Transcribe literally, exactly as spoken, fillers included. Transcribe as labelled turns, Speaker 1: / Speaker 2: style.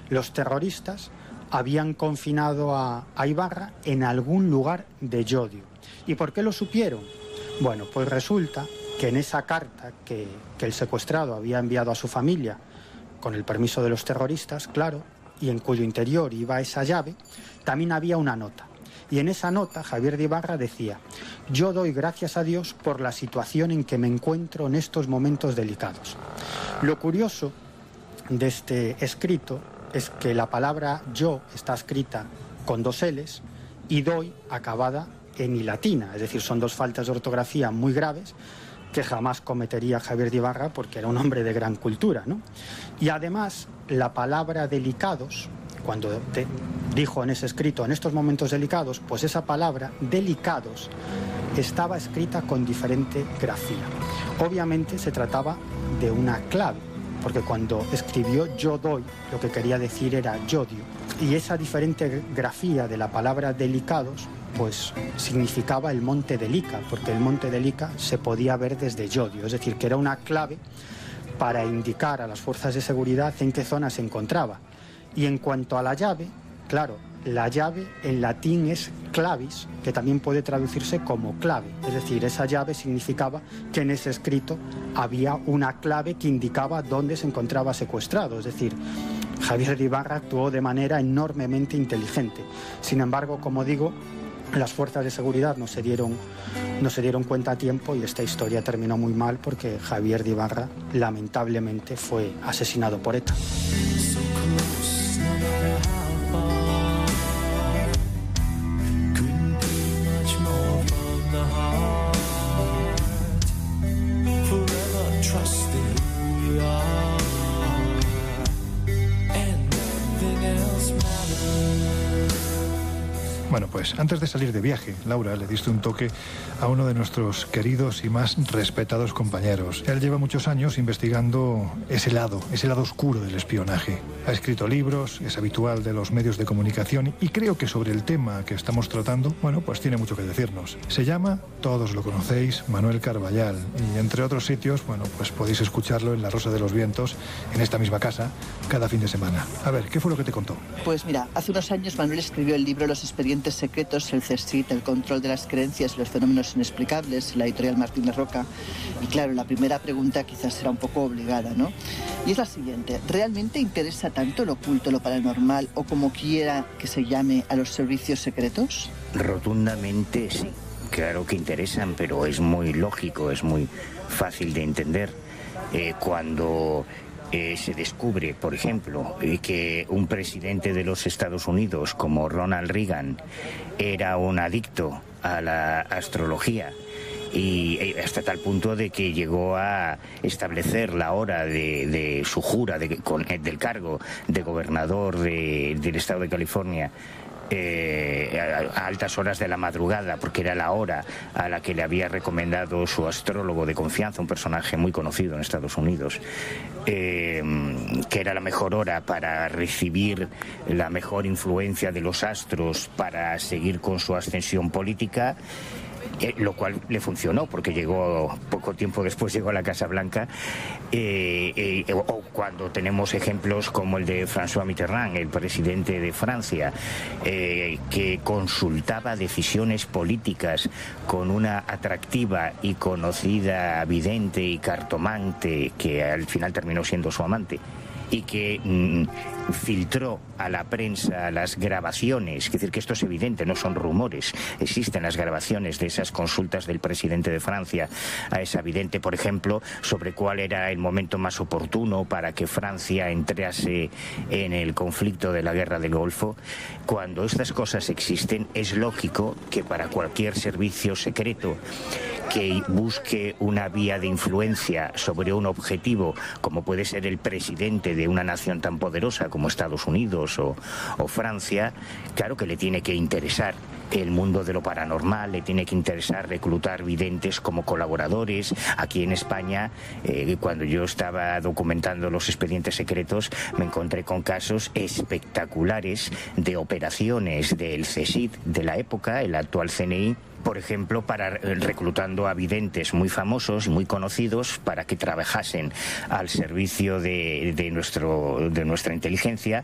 Speaker 1: los terroristas habían confinado a, a Ibarra en algún lugar de Llodio. ¿Y por qué lo supieron? Bueno, pues resulta que en esa carta que, que el secuestrado había enviado a su familia, con el permiso de los terroristas, claro, y en cuyo interior iba esa llave, también había una nota. Y en esa nota Javier de Ibarra decía: yo doy gracias a Dios por la situación en que me encuentro en estos momentos delicados. Lo curioso de este escrito es que la palabra yo está escrita con dos L's y doy acabada en i latina, es decir, son dos faltas de ortografía muy graves que jamás cometería Javier de Ibarra porque era un hombre de gran cultura, ¿no? Y además la palabra delicados, cuando te dijo en ese escrito en estos momentos delicados, pues esa palabra delicados estaba escrita con diferente grafía. Obviamente se trataba de una clave, porque cuando escribió yo doy, lo que quería decir era yodio. Y esa diferente grafía de la palabra delicados, pues significaba el monte de Lica, porque el monte de Lica se podía ver desde Llodio, es decir, que era una clave para indicar a las fuerzas de seguridad en qué zona se encontraba. Y en cuanto a la llave, claro, la llave en latín es clavis, que también puede traducirse como clave, es decir, esa llave significaba que en ese escrito había una clave que indicaba dónde se encontraba secuestrado, es decir, Javier de Ibarra actuó de manera enormemente inteligente. Sin embargo, como digo, las fuerzas de seguridad no se dieron, no se dieron cuenta a tiempo y esta historia terminó muy mal porque Javier de Ibarra lamentablemente fue asesinado por ETA.
Speaker 2: Bueno, pues antes de salir de viaje, Laura, le diste un toque a uno de nuestros queridos y más respetados compañeros. Él lleva muchos años investigando ese lado, ese lado oscuro del espionaje. Ha escrito libros, es habitual de los medios de comunicación y creo que sobre el tema que estamos tratando, bueno, pues tiene mucho que decirnos. Se llama, todos lo conocéis, Manuel Carballal, y entre otros sitios, bueno, pues podéis escucharlo en La Rosa de los Vientos, en esta misma casa, cada fin de semana. A ver, ¿qué fue lo que te contó?
Speaker 3: Pues mira, hace unos años Manuel escribió el libro Los expedientes secretos, el CSIC, el control de las creencias y los fenómenos inexplicables, la editorial Martínez Roca. Y claro, la primera pregunta quizás será un poco obligada, ¿no? Y es la siguiente: ¿realmente interesa tanto lo oculto, lo paranormal o como quiera que se llame a los servicios secretos?
Speaker 4: Rotundamente sí. Claro que interesan, pero es muy lógico, es muy fácil de entender. Eh, cuando Eh, se descubre, por ejemplo, eh, que un presidente de los Estados Unidos como Ronald Reagan era un adicto a la astrología y eh, hasta tal punto de que llegó a establecer la hora de, de su jura de, con, eh, del cargo de gobernador de, del estado de California Eh, a, a altas horas de la madrugada, porque era la hora a la que le había recomendado su astrólogo de confianza, un personaje muy conocido en Estados Unidos, eh, que era la mejor hora para recibir la mejor influencia de los astros para seguir con su ascensión política. Eh, lo cual le funcionó porque llegó poco tiempo después llegó a la Casa Blanca, eh, eh, o cuando tenemos ejemplos como el de François Mitterrand, el presidente de Francia, eh, que consultaba decisiones políticas con una atractiva y conocida vidente y cartomante que al final terminó siendo su amante y que mmm, filtró a la prensa las grabaciones, es decir, que esto es evidente, no son rumores, existen las grabaciones de esas consultas del presidente de Francia a esa vidente, por ejemplo, sobre cuál era el momento más oportuno para que Francia entrase en el conflicto de la guerra del Golfo. Cuando estas cosas existen, es lógico que para cualquier servicio secreto que busque una vía de influencia sobre un objetivo, como puede ser el presidente de una nación tan poderosa como Estados Unidos o, o Francia, claro que le tiene que interesar el mundo de lo paranormal, le tiene que interesar reclutar videntes como colaboradores. Aquí en España, eh, cuando yo estaba documentando los expedientes secretos, me encontré con casos espectaculares de operaciones del CSIC de la época, el actual C N I, por ejemplo, para reclutando a videntes muy famosos y muy conocidos para que trabajasen al servicio de, de, nuestro, de nuestra inteligencia